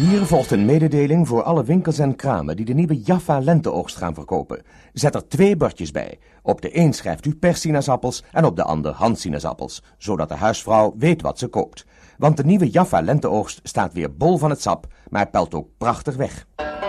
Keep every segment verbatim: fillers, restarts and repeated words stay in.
Hier volgt een mededeling voor alle winkels en kramen die de nieuwe Jaffa lenteoogst gaan verkopen. Zet er twee bordjes bij. Op de een schrijft u perssinaasappels en op de ander handsinaasappels, zodat de huisvrouw weet wat ze koopt. Want de nieuwe Jaffa lenteoogst staat weer bol van het sap, maar pelt ook prachtig weg.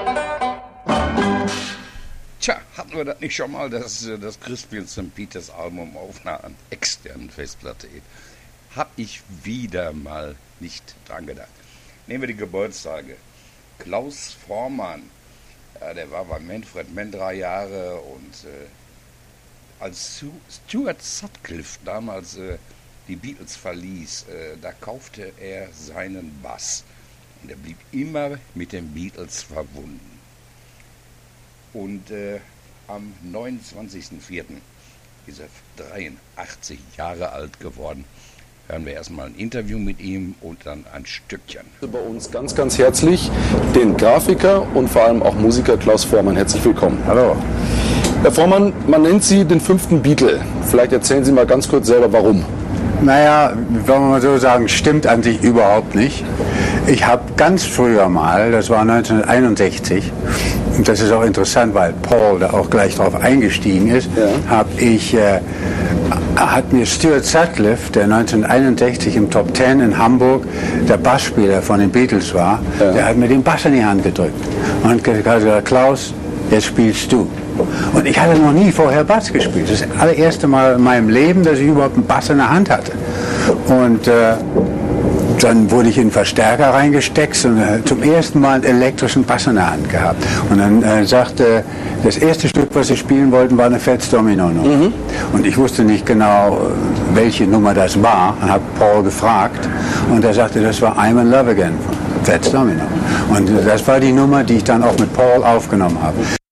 Tja, hatten wir das nicht schon mal, dass das Crispian Sankt Peters Album auf einer externen Festplatte ist? Hab ich wieder mal nicht dran gedacht. Nehmen wir die Geburtstage. Klaus Voormann, ja, der war bei Manfred Mann drei Jahre und äh, als Stuart Sutcliffe damals äh, die Beatles verließ, äh, da kaufte er seinen Bass und er blieb immer mit den Beatles verbunden. Und äh, am neunundzwanzigsten vierten ist er dreiundachtzig Jahre alt geworden. Hören wir erstmal ein Interview mit ihm und dann ein Stückchen. Bei uns ganz, ganz herzlich den Grafiker und vor allem auch Musiker Klaus Voormann. Herzlich willkommen. Hallo. Herr Voormann, man nennt Sie den fünften Beatle. Vielleicht erzählen Sie mal ganz kurz selber, warum. Naja, wenn wir mal so sagen, stimmt an sich überhaupt nicht. Ich habe ganz früher mal, das war neunzehnhunderteinundsechzig, und das ist auch interessant, weil Paul da auch gleich drauf eingestiegen ist, ja. habe ich, äh, hat mir Stuart Sutcliffe, der neunzehnhunderteinundsechzig im Top Ten in Hamburg der Bassspieler von den Beatles war, ja. der hat mir den Bass in die Hand gedrückt und gesagt, Klaus, jetzt spielst du. Und ich hatte noch nie vorher Bass gespielt. Das ist das allererste Mal in meinem Leben, dass ich überhaupt einen Bass in der Hand hatte. Und äh, dann wurde ich in einen Verstärker reingesteckt und äh, zum ersten Mal einen elektrischen Bass in der Hand gehabt. Und dann äh, sagte, das erste Stück, was sie spielen wollten, war eine Fats Domino Nummer. Mhm. Und ich wusste nicht genau, welche Nummer das war. Und habe Paul gefragt und er sagte, das war I'm in Love Again von Fats Domino. Und äh, das war die Nummer, die ich dann auch mit Paul aufgenommen habe.